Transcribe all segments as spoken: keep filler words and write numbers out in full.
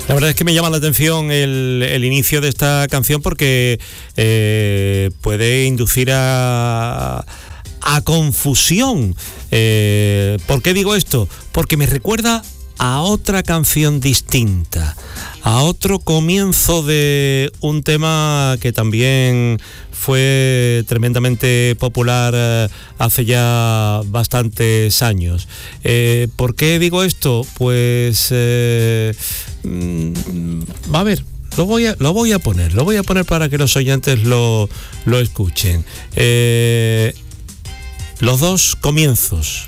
La verdad es que me llama la atención el, el inicio de esta canción porque eh, puede inducir a, a confusión. Eh, ¿Por qué digo esto? Porque me recuerda a otra canción distinta, a otro comienzo de un tema que también fue tremendamente popular eh, hace ya bastantes años. Eh, ¿Por qué digo esto? Pues eh, mm, a ver, lo voy a, lo voy a poner, lo voy a poner para que los oyentes lo, lo escuchen. Eh, los dos comienzos.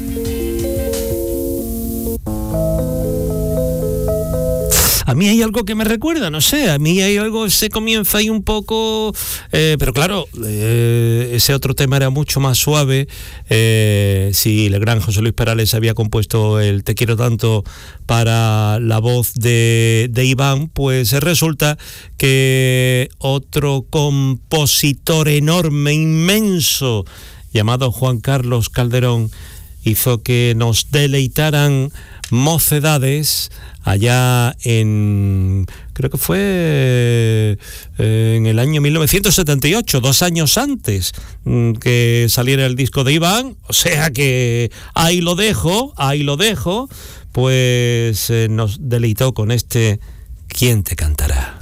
A mí hay algo que me recuerda, no sé, a mí hay algo, se comienza ahí un poco, eh, pero claro, eh, ese otro tema era mucho más suave. Eh, si el gran José Luis Perales había compuesto el Te quiero tanto para la voz de, de Iván, pues resulta que otro compositor enorme, inmenso, llamado Juan Carlos Calderón, hizo que nos deleitaran Mocedades allá en, creo que fue eh, en el año mil novecientos setenta y ocho, dos años antes mm, que saliera el disco de Iván. O sea que ahí lo dejo, ahí lo dejo, pues eh, nos deleitó con este ¿Quién te cantará?